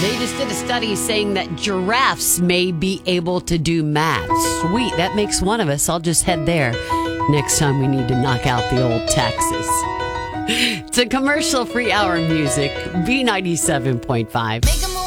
They just did a study saying that giraffes may be able to do math. Sweet, that makes one of us. I'll just head there next time we need to knock out the old taxes. It's a commercial-free hour music, B97.5.